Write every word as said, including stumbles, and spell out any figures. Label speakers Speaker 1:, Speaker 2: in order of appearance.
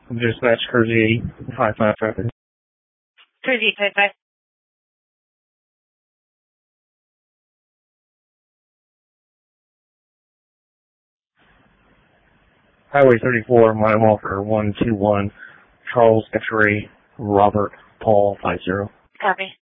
Speaker 1: Dispatch Cruise five five traffic.
Speaker 2: Cruise five five.
Speaker 1: Highway thirty-four, Mile Walker one two one, Charles X-Ray, Robert Paul five zero.
Speaker 2: Copy.